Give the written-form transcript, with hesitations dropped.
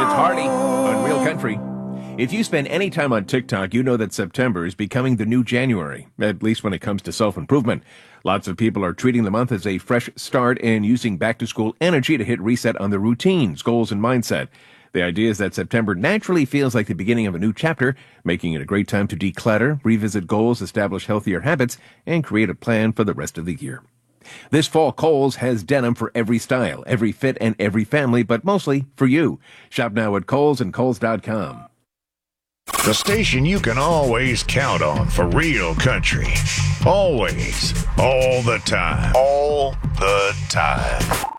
Hardy on Real Country. If you spend any time on TikTok, you know that September is becoming the new January, at least when it comes to self-improvement. Lots of people are treating the month as a fresh start and using back-to-school energy to hit reset on their routines, goals, and mindset. The idea is that September naturally feels like the beginning of a new chapter, making it a great time to declutter, revisit goals, establish healthier habits, and create a plan for the rest of the year. This fall, Kohl's has denim for every style, every fit, and every family, but mostly for you. Shop now at Kohl's and Kohl's.com. The station you can always count on for real country. Always. All the time. All the time.